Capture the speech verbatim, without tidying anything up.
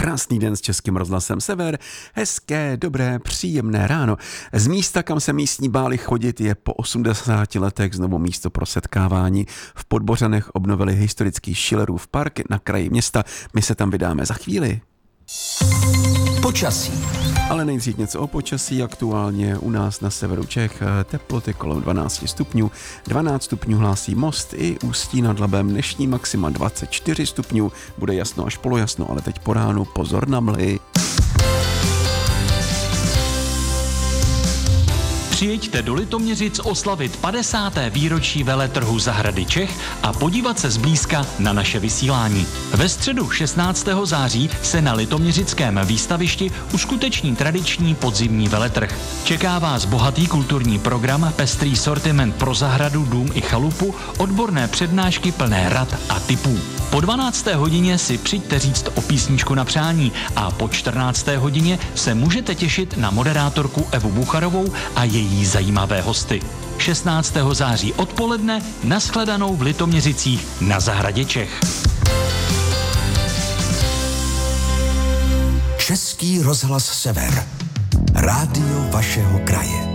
Krásný den s Českým rozhlasem Sever, hezké, dobré, příjemné ráno. Z místa, kam se místní báli chodit, je po osmdesáti letech znovu místo pro setkávání. V Podbořanech obnovili historický Schillerův park na kraji města. My se tam vydáme za chvíli. Počasí. Ale nejdřív něco o počasí. Aktuálně u nás na severu Čech teploty kolem dvanáct stupňů. dvanáct stupňů hlásí Most i Ústí nad Labem. Dnešní maxima dvacet čtyři stupňů. Bude jasno až polojasno, ale teď po ránu pozor na mlhy. Přijeďte do Litoměřic oslavit padesáté výročí veletrhu Zahrady Čech a podívat se zblízka na naše vysílání. Ve středu šestnáctého září se na litoměřickém výstavišti uskuteční tradiční podzimní veletrh. Čeká vás bohatý kulturní program, pestrý sortiment pro zahradu, dům i chalupu, odborné přednášky plné rad a tipů. Po dvanácté hodině si přijďte říct o písničku na přání a po čtrnácté hodině se můžete těšit na moderátorku Evu Bucharovou a její zajímavé hosty. šestnáctého září odpoledne nashledanou v Litoměřicích na Zahradě Čech. Český rozhlas Sever. Rádio vašeho kraje.